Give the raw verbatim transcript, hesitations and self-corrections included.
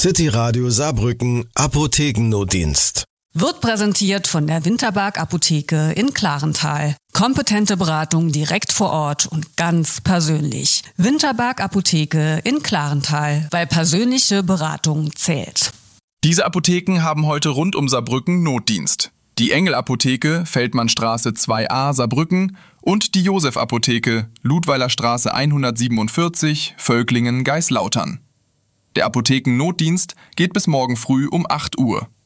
City Radio Saarbrücken Apothekennotdienst. Wird präsentiert von der Winterberg Apotheke in Klarental. Kompetente Beratung direkt vor Ort und ganz persönlich. Winterberg Apotheke in Klarental, weil persönliche Beratung zählt. Diese Apotheken haben heute rund um Saarbrücken Notdienst. Die Engel-Apotheke, Feldmannstraße zwei a, Saarbrücken und die Josef-Apotheke, Ludweiler Straße hundertsiebenundvierzig, Völklingen, Geislautern. Der Apothekennotdienst geht bis morgen früh um acht Uhr.